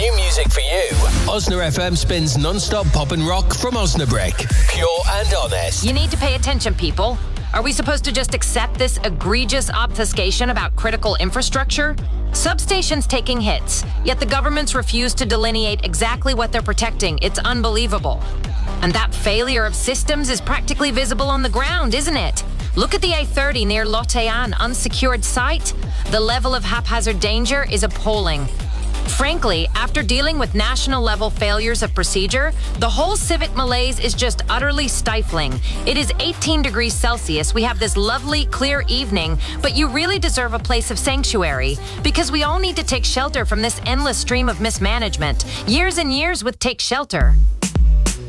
new music for you. Osna FM spins non-stop pop and rock from Osnabrück. Pure and honest. You need to pay attention, people. Are we supposed to just accept this egregious obfuscation about critical infrastructure? Substations taking hits, yet the governments refuse to delineate exactly what they're protecting. It's unbelievable. And that failure of systems is practically visible on the ground, isn't it? Look at the A30 near Lotte-An, unsecured site. The level of haphazard danger is appalling. Frankly, after dealing with national-level failures of procedure, the whole civic malaise is just utterly stifling. It is 18 degrees Celsius. We have this lovely, clear evening, but you really deserve a place of sanctuary, because we all need to take shelter from this endless stream of mismanagement. Years and years with Take Shelter.